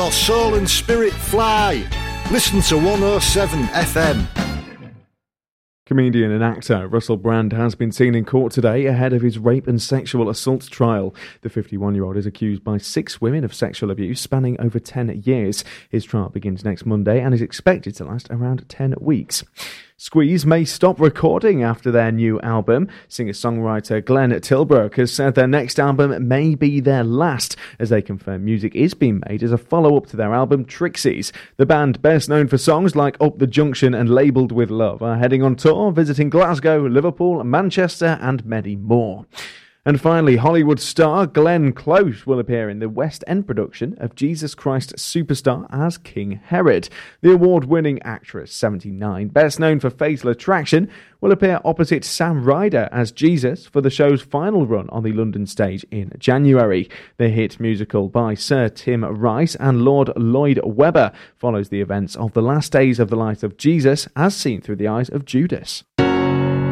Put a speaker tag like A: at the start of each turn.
A: your soul and spirit fly. Listen to 107 FM.
B: Comedian and actor Russell Brand has been seen in court today ahead of his rape and sexual assault trial. The 51-year-old is accused by 6 women of sexual abuse spanning over 10 years. His trial begins next Monday and is expected to last around 10 weeks. Squeeze may stop recording after their new album. Singer-songwriter Glenn Tilbrook has said their next album may be their last, as they confirm music is being made as a follow-up to their album Trixies. The band, best known for songs like Up the Junction and Labelled with Love, are heading on tour, visiting Glasgow, Liverpool, Manchester and many more. And finally, Hollywood star Glenn Close will appear in the West End production of Jesus Christ Superstar as King Herod. The award-winning actress, 79, best known for Fatal Attraction, will appear opposite Sam Ryder as Jesus for the show's final run on the London stage in January. The hit musical by Sir Tim Rice and Lord Lloyd Webber follows the events of the last days of the life of Jesus as seen through the eyes of Judas.